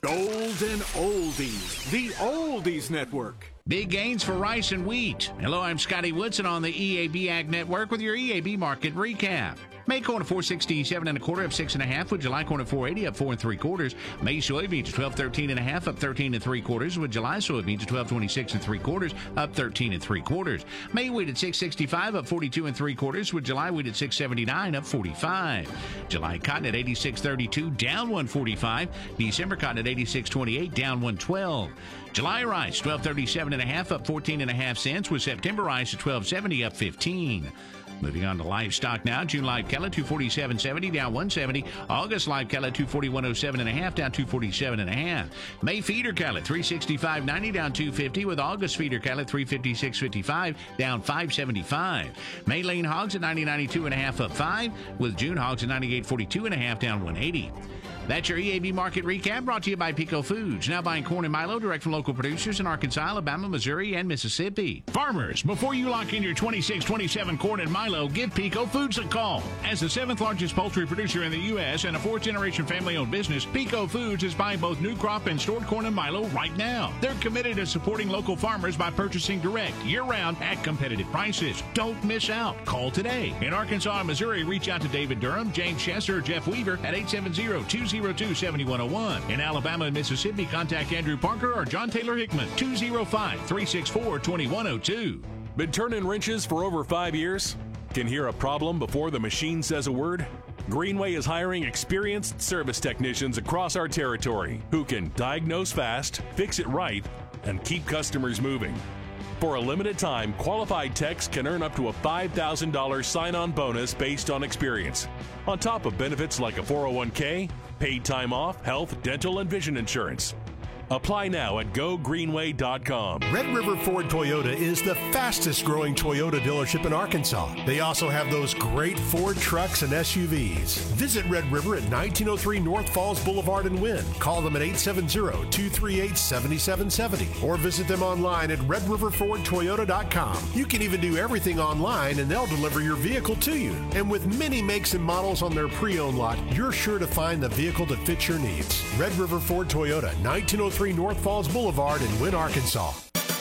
Golden Oldies, the Oldies Network. Big gains for rice and wheat. Hello, I'm Scotty Woodson on the EAB Ag Network with your EAB market recap. May corn at 467 1/4 up 6.5, with July corn at 480 up 4 3/4. May soybeans at 1213 1/2 up 13 3/4, with July soybeans at 1226 3/4 up 13 3/4. May wheat at 665 up 42 3/4, with July wheat at 679 up 45. July cotton at 86.32 down 145. December cotton at 86.28 down 112. July rice 1237 1/2 up 14 1/2 cents, with September rice at 1270 up 15. Moving on to livestock now. June live cattle 247.70 down 170. August live cattle 241.07 1/2 down 247 1/2. May feeder cattle 365.90 down 250, with August feeder cattle 356.55 down 575. May lean hogs at 90.92 1/2 up 5, with June hogs at 98.42 1/2 down 180. That's your EAB market recap, brought to you by Pico Foods. Now buying corn and Milo direct from local producers in Arkansas, Alabama, Missouri, and Mississippi. Farmers, before you lock in your 26-27 corn and Milo, give Pico Foods a call. As the 7th largest poultry producer in the U.S. and a 4th-generation family-owned business, Pico Foods is buying both new crop and stored corn and Milo right now. They're committed to supporting local farmers by purchasing direct, year-round, at competitive prices. Don't miss out. Call today. In Arkansas and Missouri, reach out to David Durham, James Chesser, or Jeff Weaver at 870-202-7101. In Alabama and Mississippi, contact Andrew Parker or John Taylor Hickman, 205-364-2102. Been turning wrenches for over 5 years? Can hear a problem before the machine says a word? Greenway is hiring experienced service technicians across our territory who can diagnose fast, fix it right, and keep customers moving. For a limited time, qualified techs can earn up to a $5,000 sign-on bonus based on experience, on top of benefits like a 401k, paid time off, health, dental, and vision insurance. Apply now at gogreenway.com. Red River Ford Toyota is the fastest growing Toyota dealership in Arkansas. They also have those great Ford trucks and SUVs. Visit Red River at 1903 North Falls Boulevard in Wynn. Call them at 870-238-7770 or visit them online at redriverfordtoyota.com. You can even do everything online and they'll deliver your vehicle to you. And with many makes and models on their pre-owned lot, you're sure to find the vehicle that fits your needs. Red River Ford Toyota, 1903 North Falls Boulevard in Wynn, Arkansas.